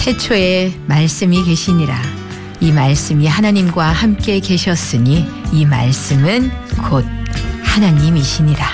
태초에 말씀이 계시니라. 이 말씀이 하나님과 함께 계셨으니 이 말씀은 곧 하나님이시니라.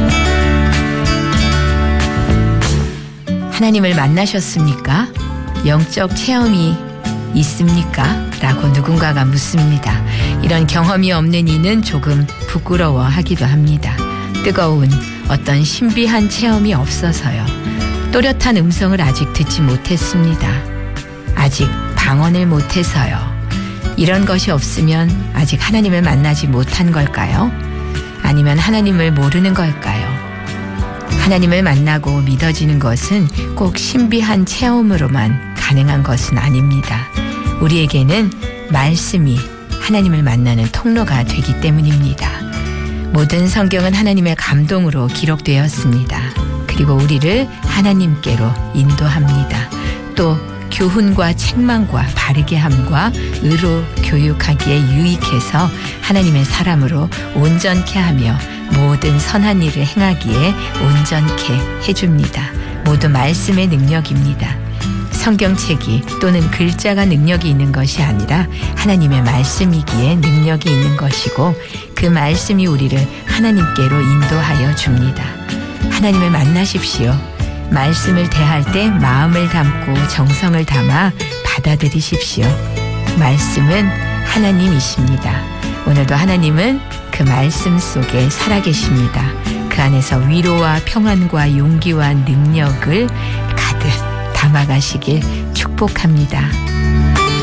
하나님을 만나셨습니까? 영적 체험이 있습니까? 라고 누군가가 묻습니다. 이런 경험이 없는 이는 조금 부끄러워하기도 합니다. 뜨거운 어떤 신비한 체험이 없어서요. 또렷한 음성을 아직 듣지 못했습니다. 아직 방언을 못해서요. 이런 것이 없으면 아직 하나님을 만나지 못한 걸까요? 아니면 하나님을 모르는 걸까요? 하나님을 만나고 믿어지는 것은 꼭 신비한 체험으로만 가능한 것은 아닙니다. 우리에게는 말씀이 하나님을 만나는 통로가 되기 때문입니다. 모든 성경은 하나님의 감동으로 기록되었습니다. 그리고 우리를 하나님께로 인도합니다. 또 교훈과 책망과 바르게 함과 의로 교육하기에 유익해서 하나님의 사람으로 온전케 하며 모든 선한 일을 행하기에 온전케 해줍니다. 모두 말씀의 능력입니다. 성경책이 또는 글자가 능력이 있는 것이 아니라 하나님의 말씀이기에 능력이 있는 것이고 그 말씀이 우리를 하나님께로 인도하여 줍니다. 하나님을 만나십시오. 말씀을 대할 때 마음을 담고 정성을 담아 받아들이십시오. 말씀은 하나님이십니다. 오늘도 하나님은 그 말씀 속에 살아계십니다. 그 안에서 위로와 평안과 용기와 능력을 가득 담아가시길 축복합니다.